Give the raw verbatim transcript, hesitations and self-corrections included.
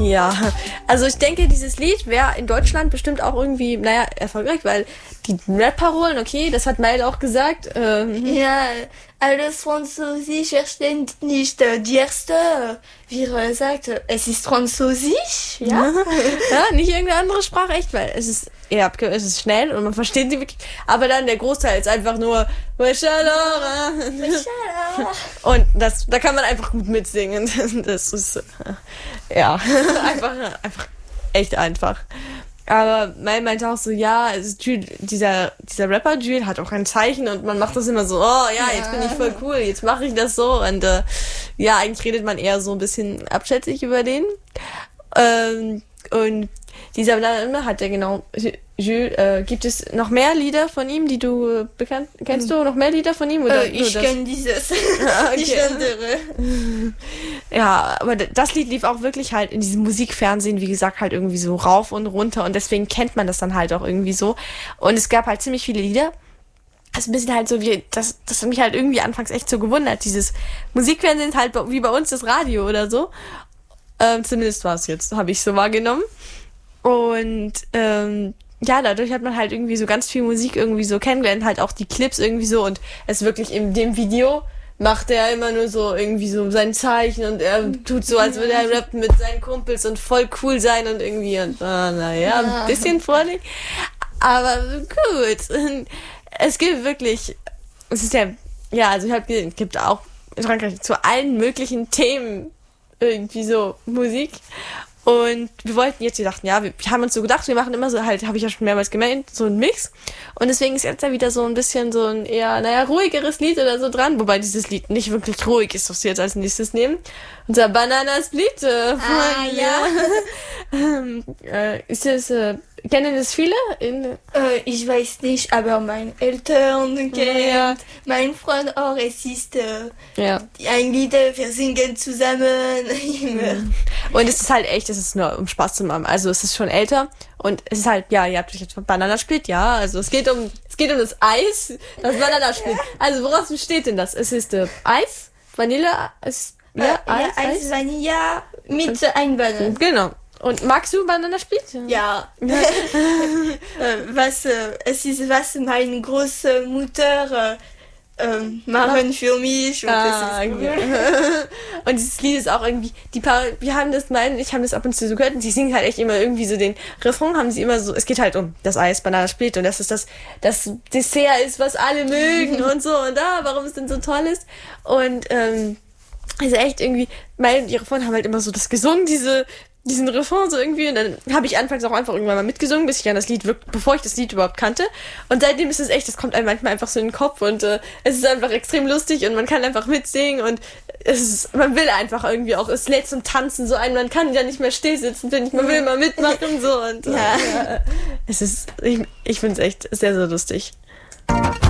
Ja, also ich denke, dieses Lied wäre in Deutschland bestimmt auch irgendwie, naja, erfolgreich, weil die Rap-Parolen, okay, das hat Mail auch gesagt. Ähm, Ja, alles Französisch versteht nicht. Die erste, wie er sagt, es ist Französisch, ja? Ja, nicht irgendeine andere Sprache, echt, weil es ist eher abge- es ist schnell und man versteht sie wirklich, aber dann der Großteil ist einfach nur Mashallah. Und das, da kann man einfach gut mitsingen. Das ist, äh, ja, einfach, einfach, echt einfach. Aber Mel meinte auch so, ja, es ist Jules, dieser, dieser Rapper Jules hat auch ein Zeichen und man macht das immer so, oh ja, jetzt bin ich voll cool, jetzt mache ich das so. Und äh, ja, eigentlich redet man eher so ein bisschen abschätzig über den. Ähm, und dieser Name hat er genau, Jules, äh, gibt es noch mehr Lieder von ihm, die du äh, bekannt, kennst du noch mehr Lieder von ihm? Oder äh, ich kenne dieses, okay. nicht andere. Ja, aber das Lied lief auch wirklich halt in diesem Musikfernsehen, wie gesagt, halt irgendwie so rauf und runter und deswegen kennt man das dann halt auch irgendwie so. Und es gab halt ziemlich viele Lieder. Das ist ein bisschen halt so wie, das, das hat mich halt irgendwie anfangs echt so gewundert. Dieses Musikfernsehen ist halt wie bei uns das Radio oder so. Ähm, zumindest war es jetzt, habe ich so wahrgenommen. Und ähm, ja, dadurch hat man halt irgendwie so ganz viel Musik irgendwie so kennengelernt, halt auch die Clips irgendwie so und es wirklich in dem Video macht er immer nur so irgendwie so sein Zeichen und er tut so, als würde er rappen mit seinen Kumpels und voll cool sein und irgendwie und ah, naja, ein bisschen vornehm. Aber gut. Es gibt wirklich, es ist ja, ja, also ich habe gesehen, es gibt auch in Frankreich zu allen möglichen Themen irgendwie so Musik. Und wir wollten jetzt, wir dachten, ja, wir, wir haben uns so gedacht, wir machen immer so halt, habe ich ja schon mehrmals gemeint, so ein Mix. Und deswegen ist jetzt da wieder so ein bisschen so ein eher, naja, ruhigeres Lied oder so dran. Wobei dieses Lied nicht wirklich ruhig ist, was wir jetzt als nächstes nehmen. Unser Banana Split. Äh, von, Ah, ja. ähm, äh, ist das, äh, kennen das viele? In, äh, ich weiß nicht, aber meine Eltern kennen, Ja. mein Freund auch, es ist äh, ja. ein Lied, wir singen zusammen. Immer. Und es ist halt echt, es ist nur um Spaß zu machen. Also es ist schon älter und es ist halt, ja, ihr habt euch jetzt von Banana Split, ja, also es geht um, es geht um das Eis, das Banana Split. Also woraus besteht denn das? Es ist äh, Eis, Vanille, es, ja, Äh, Eis, ja, Eis, Eis. Vanilla mit Einbannen. Genau. Und magst du Banana Split? Ja. äh, was, äh, es ist, was meine große Mutter äh, äh, machen für mich. Und, Ah, das ist okay. Und dieses Lied ist auch irgendwie, die paar, wir haben das, mein, ich habe das ab und zu so gehört und die singen halt echt immer irgendwie so den Refrain, haben sie immer so, es geht halt um das Eis, Banana Split und dass es das, das Dessert ist, was alle mögen und so und da, warum es denn so toll ist. Und, ähm, also echt irgendwie, meine und ihre Freunde haben halt immer so das gesungen, diese, diesen Refrain so irgendwie und dann habe ich anfangs auch einfach irgendwann mal mitgesungen, bis ich an das Lied wirklich, bevor ich das Lied überhaupt kannte und seitdem ist es echt, das kommt einem manchmal einfach so in den Kopf und äh, es ist einfach extrem lustig und man kann einfach mitsingen und es ist, man will einfach irgendwie auch, es lädt zum Tanzen so ein, man kann ja nicht mehr still sitzen, finde ich, man will mal mitmachen so und äh, Ja. ja, es ist, ich, ich finde es echt sehr, sehr lustig.